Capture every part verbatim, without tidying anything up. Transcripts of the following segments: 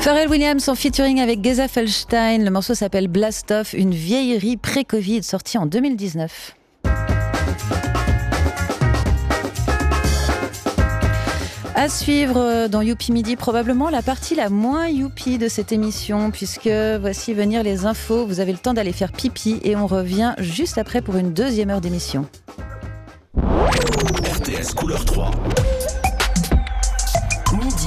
Pharrell Williams en featuring avec Geza Felstein. Le morceau s'appelle Blast Off, une vieillerie pré-Covid sortie en deux mille dix-neuf. À suivre dans Youpi Midi, probablement la partie la moins youpi de cette émission, puisque voici venir les infos. Vous avez le temps d'aller faire pipi et on revient juste après pour une deuxième heure d'émission. R T S Couleur trois. Midi.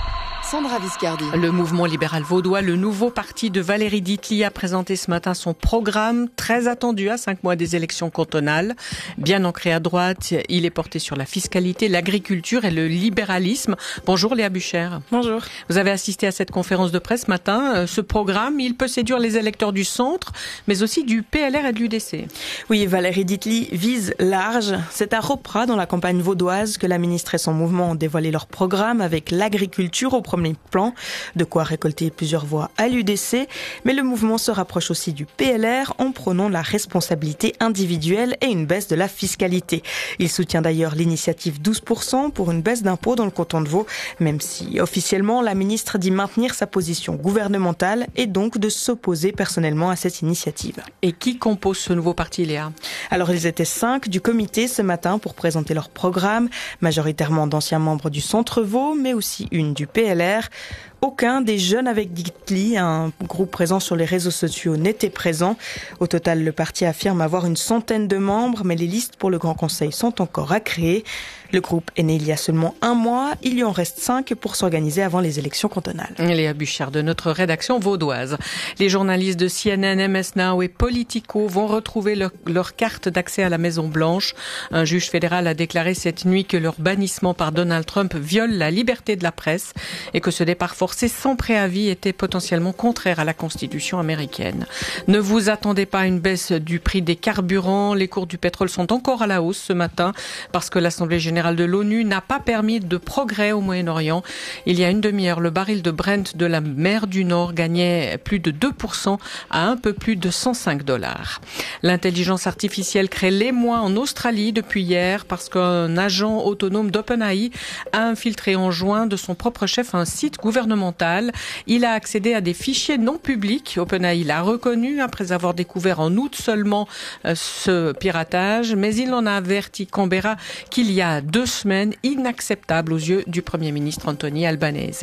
Sandra Viscardi. Le mouvement libéral vaudois, le nouveau parti de Valérie Ditli, a présenté ce matin son programme très attendu à cinq mois des élections cantonales. Bien ancré à droite, il est porté sur la fiscalité, l'agriculture et le libéralisme. Bonjour Léa Bucher. Bonjour. Vous avez assisté à cette conférence de presse ce matin. Ce programme, il peut séduire les électeurs du centre, mais aussi du P L R et de l'U D C. Oui, Valérie Ditli vise large. C'est à Ropra, dans la campagne vaudoise, que la ministre et son mouvement ont dévoilé leur programme avec l'agriculture au premier plan, de quoi récolter plusieurs voix à l'U D C, mais le mouvement se rapproche aussi du P L R en prônant la responsabilité individuelle et une baisse de la fiscalité. Il soutient d'ailleurs l'initiative douze pour cent pour une baisse d'impôts dans le canton de Vaud, même si officiellement la ministre dit maintenir sa position gouvernementale et donc de s'opposer personnellement à cette initiative. Et qui compose ce nouveau parti, Léa ? Alors ils étaient cinq du comité ce matin pour présenter leur programme, majoritairement d'anciens membres du Centre Vaud, mais aussi une du P L R. Aucun des jeunes avec Ditli, un groupe présent sur les réseaux sociaux, n'était présent. Au total, le parti affirme avoir une centaine de membres, mais les listes pour le Grand Conseil sont encore à créer. Le groupe est né il y a seulement un mois. Il y en reste cinq pour s'organiser avant les élections cantonales. Léa Buchard de notre rédaction vaudoise. Les journalistes de C N N, M S Now et Politico vont retrouver leur, leur carte d'accès à la Maison Blanche. Un juge fédéral a déclaré cette nuit que leur bannissement par Donald Trump viole la liberté de la presse et que ce départ forcé sans préavis était potentiellement contraire à la Constitution américaine. Ne vous attendez pas à une baisse du prix des carburants. Les cours du pétrole sont encore à la hausse ce matin parce que l'Assemblée générale de l'ONU n'a pas permis de progrès au Moyen-Orient. Il y a une demi-heure, le baril de Brent de la mer du Nord gagnait plus de deux pour cent à un peu plus de cent cinq dollars. L'intelligence artificielle crée l'émoi en Australie depuis hier parce qu'un agent autonome d'OpenAI a infiltré en juin de son propre chef un site gouvernemental. Il a accédé à des fichiers non publics. OpenAI l'a reconnu après avoir découvert en août seulement ce piratage, mais il en a averti Canberra qu'il y a deux semaines, inacceptable aux yeux du Premier ministre Anthony Albanese.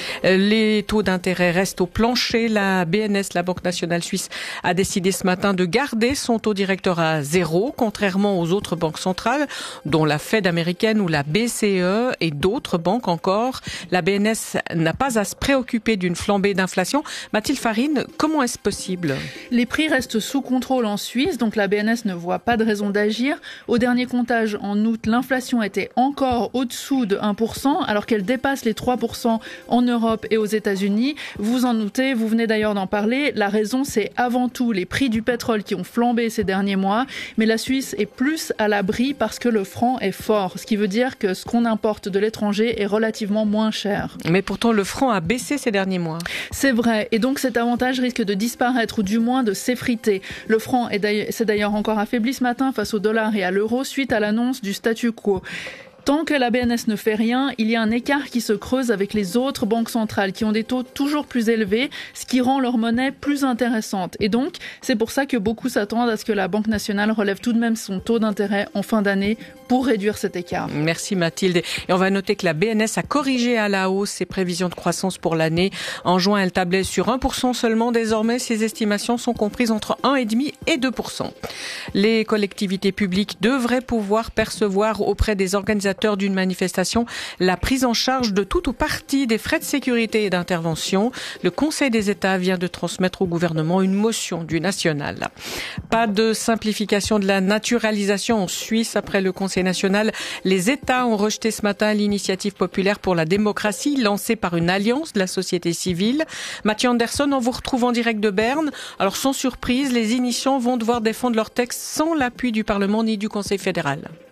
Les taux d'intérêt restent au plancher. La B N S, la Banque nationale suisse, a décidé ce matin de garder son taux directeur à zéro, contrairement aux autres banques centrales, dont la Fed américaine ou la B C E et d'autres banques encore. La B N S n'a pas à se préoccuper d'une flambée d'inflation. Mathilde Farine, comment est-ce possible ? Les prix restent sous contrôle en Suisse, donc la B N S ne voit pas de raison d'agir. Au dernier comptage, en août, l'inflation était encore au-dessous de un pour cent, alors qu'elle dépasse les trois pour cent en Europe et aux États-Unis. Vous en doutez, vous venez d'ailleurs d'en parler. La raison, c'est avant tout les prix du pétrole qui ont flambé ces derniers mois. Mais la Suisse est plus à l'abri parce que le franc est fort, ce qui veut dire que ce qu'on importe de l'étranger est relativement moins cher. Mais pourtant, le franc a baissé ces derniers mois. C'est vrai, et donc cet avantage risque de disparaître ou du moins de s'effriter. Le franc s'est d'ailleurs encore affaibli ce matin face au dollar et à l'euro suite à l'annonce du statu quo. Tant que la B N S ne fait rien, il y a un écart qui se creuse avec les autres banques centrales qui ont des taux toujours plus élevés, ce qui rend leur monnaie plus intéressante. Et donc, c'est pour ça que beaucoup s'attendent à ce que la Banque nationale relève tout de même son taux d'intérêt en fin d'année pour réduire cet écart. Merci Mathilde. Et on va noter que la B N S a corrigé à la hausse ses prévisions de croissance pour l'année. En juin, elle tablait sur un pour cent seulement. Désormais, ses estimations sont comprises entre un virgule cinq et deux pour cent. Les collectivités publiques devraient pouvoir percevoir auprès des organisateurs d'une manifestation la prise en charge de tout ou partie des frais de sécurité et d'intervention. Le Conseil des États vient de transmettre au gouvernement une motion du national. Pas de simplification de la naturalisation en Suisse après le Conseil national. Les États ont rejeté ce matin l'initiative populaire pour la démocratie lancée par une alliance de la société civile. Mathieu Anderson, on vous retrouve en direct de Berne. Alors sans surprise, les initiants vont devoir défendre leur texte sans l'appui du Parlement ni du Conseil fédéral.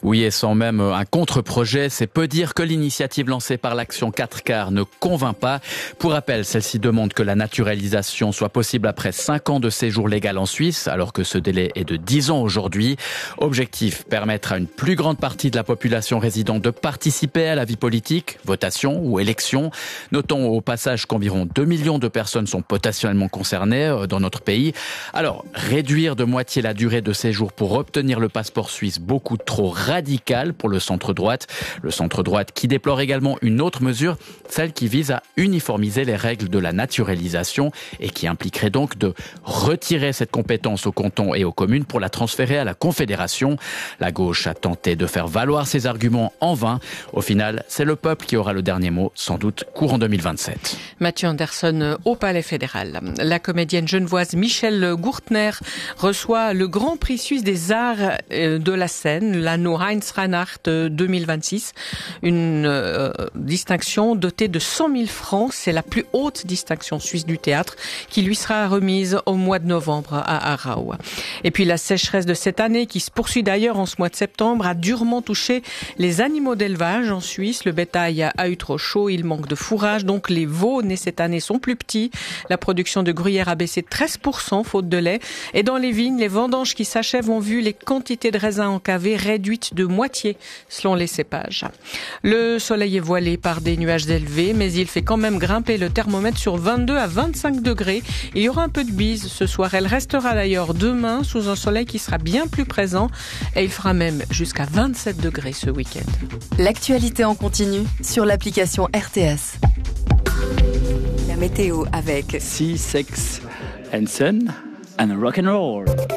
Oui, et sans même un contre-projet, c'est peu dire que l'initiative lancée par l'Action quatre quarts ne convainc pas. Pour rappel, celle-ci demande que la naturalisation soit possible après cinq ans de séjour légal en Suisse, alors que ce délai est de dix ans aujourd'hui. Objectif, permettre à une plus grande partie de la population résidente de participer à la vie politique, votation ou élection. Notons au passage qu'environ deux millions de personnes sont potentiellement concernées dans notre pays. Alors, réduire de moitié la durée de séjour pour obtenir le passeport suisse, beaucoup trop radical pour le centre-droite. Le centre-droite qui déplore également une autre mesure, celle qui vise à uniformiser les règles de la naturalisation et qui impliquerait donc de retirer cette compétence aux cantons et aux communes pour la transférer à la Confédération. La gauche a tenté de faire valoir ses arguments en vain. Au final, c'est le peuple qui aura le dernier mot, sans doute courant deux mille vingt-sept. Mathieu Anderson au Palais fédéral. La comédienne genevoise Michelle Gurtner reçoit le Grand Prix suisse des arts de la scène, l'anneau Heinz Reinhardt deux mille vingt-six. Une euh, distinction dotée de cent mille francs. C'est la plus haute distinction suisse du théâtre qui lui sera remise au mois de novembre à Aarau. Et puis la sécheresse de cette année, qui se poursuit d'ailleurs en ce mois de septembre, a durement touché les animaux d'élevage en Suisse. Le bétail a eu trop chaud, il manque de fourrage, donc les veaux nés cette année sont plus petits. La production de gruyère a baissé de treize pour cent faute de lait. Et dans les vignes, les vendanges qui s'achèvent ont vu les quantités de raisins encavés réduites de moitié selon les cépages. Le soleil est voilé par des nuages élevés, mais il fait quand même grimper le thermomètre sur vingt-deux à vingt-cinq degrés. Il y aura un peu de bise ce soir. Elle restera d'ailleurs demain sous un soleil qui sera bien plus présent et il fera même jusqu'à vingt-sept degrés ce week-end. L'actualité en continu sur l'application R T S. La météo avec Sea, Sex and Sun and Rock and Roll.